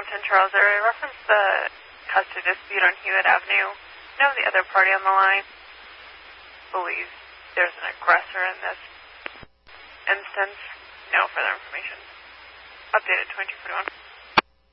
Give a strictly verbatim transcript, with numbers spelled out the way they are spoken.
ten Charles area. Reference the custody dispute on Hewitt Avenue. No, the other party on the line believes there's an aggressor in this instance. No further information. Updated twenty forty-one.